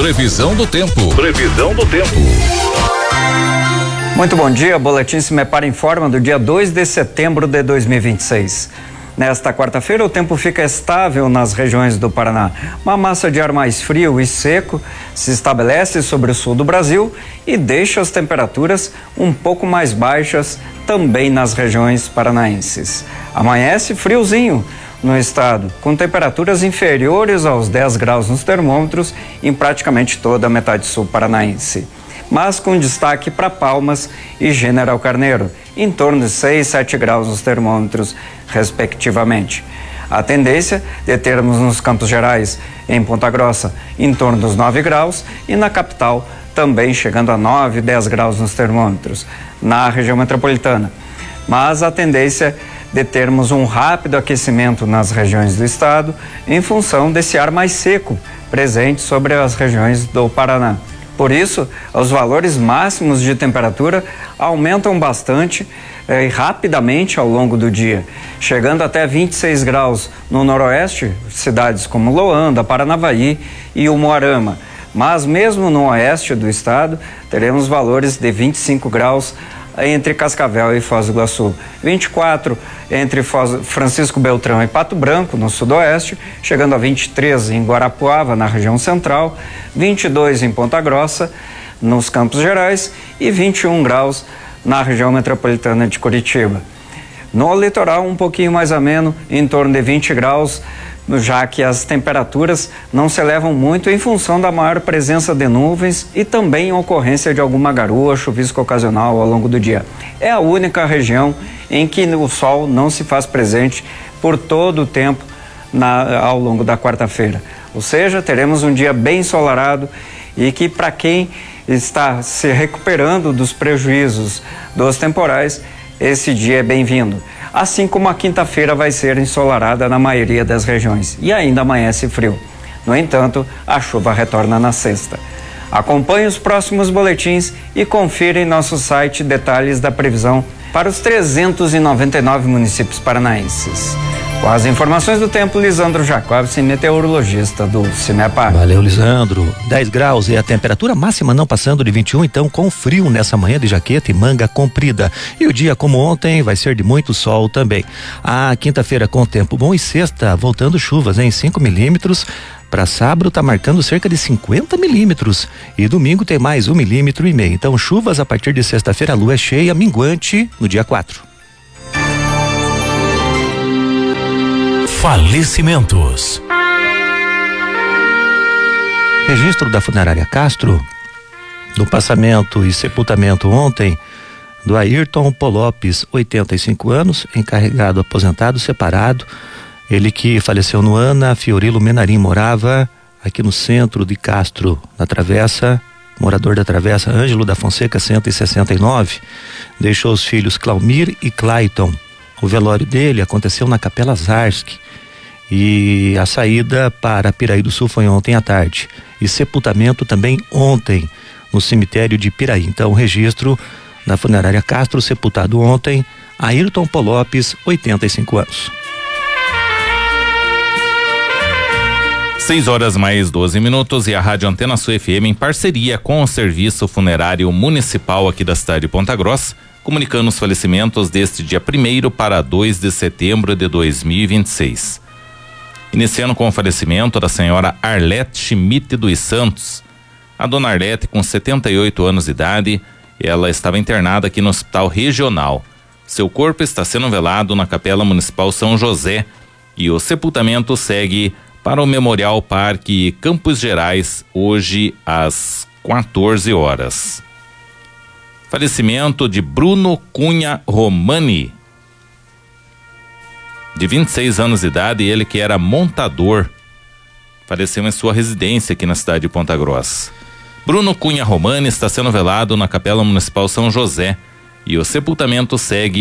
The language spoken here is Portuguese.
Previsão do tempo. Previsão do tempo. Muito bom dia, boletim Cimepar informa do dia 2 de setembro de 2026. Nesta quarta-feira, o tempo fica estável nas regiões do Paraná. Uma massa de ar mais frio e seco se estabelece sobre o sul do Brasil e deixa as temperaturas um pouco mais baixas também nas regiões paranaenses. Amanhece friozinho no estado, com temperaturas inferiores aos 10 graus nos termômetros em praticamente toda a metade sul paranaense, mas com destaque para Palmas e General Carneiro, em torno de 6, 7 graus nos termômetros, respectivamente. A tendência de termos nos Campos Gerais, em Ponta Grossa, em torno dos 9 graus e na capital também chegando a 9, 10 graus nos termômetros, na região metropolitana. Mas a tendência de termos um rápido aquecimento nas regiões do estado em função desse ar mais seco presente sobre as regiões do Paraná. Por isso, os valores máximos de temperatura aumentam bastante e rapidamente ao longo do dia, chegando até 26 graus no noroeste, cidades como Loanda, Paranavaí e Umuarama. Mas mesmo no oeste do estado, teremos valores de 25 graus entre Cascavel e Foz do Iguaçu, 24 entre Francisco Beltrão e Pato Branco, no sudoeste, chegando a 23 em Guarapuava, na região central, 22 em Ponta Grossa, nos Campos Gerais, e 21 graus na região metropolitana de Curitiba. No litoral, um pouquinho mais ameno, em torno de 20 graus, já que as temperaturas não se elevam muito em função da maior presença de nuvens e também ocorrência de alguma garoa, chuvisco ocasional ao longo do dia. É a única região em que o sol não se faz presente por todo o tempo ao longo da quarta-feira. Ou seja, teremos um dia bem ensolarado e que, para quem está se recuperando dos prejuízos dos temporais, esse dia é bem-vindo. Assim como a quinta-feira vai ser ensolarada na maioria das regiões e ainda amanhece frio. No entanto, a chuva retorna na sexta. Acompanhe os próximos boletins e confira em nosso site detalhes da previsão para os 399 municípios paranaenses. Com as informações do tempo, Lisandro Jacobson, meteorologista do Cimepar. Valeu, Lisandro. 10 graus e a temperatura máxima não passando de 21, então com frio nessa manhã de jaqueta e manga comprida. E o dia, como ontem, vai ser de muito sol também. A quinta-feira com tempo bom e sexta voltando chuvas em 5 milímetros. Para sábado tá marcando cerca de 50 milímetros e domingo tem mais 1,5 milímetro. Então chuvas a partir de sexta-feira, a lua é cheia, minguante no dia 4. Falecimentos. Registro da funerária Castro no passamento e sepultamento ontem do Ayrton Polopes, 85 anos, encarregado aposentado separado. Ele que faleceu no Ana Fiorilo Menarim, morava aqui no centro de Castro, na Travessa, morador da Travessa, Ângelo da Fonseca 169. Deixou os filhos Claumir e Clayton. O velório dele aconteceu na Capela Zarski e a saída para Piraí do Sul foi ontem à tarde e sepultamento também ontem no cemitério de Piraí. Então o registro da funerária Castro, sepultado ontem, Ayrton Polopes, 85 anos. 6 horas mais 12 minutos e a Rádio Antena Sul FM, em parceria com o Serviço Funerário Municipal aqui da cidade de Ponta Grossa, comunicando os falecimentos deste dia 1º para 2 de setembro de 2026. Iniciando com o falecimento da senhora Arlete Schmidt dos Santos. A dona Arlete, com 78 anos de idade, ela estava internada aqui no Hospital Regional. Seu corpo está sendo velado na Capela Municipal São José e o sepultamento segue para o Memorial Parque Campos Gerais, hoje às 14 horas. Falecimento de Bruno Cunha Romani, de 26 anos de idade, ele que era montador, faleceu em sua residência aqui na cidade de Ponta Grossa. Bruno Cunha Romani está sendo velado na Capela Municipal São José e o sepultamento segue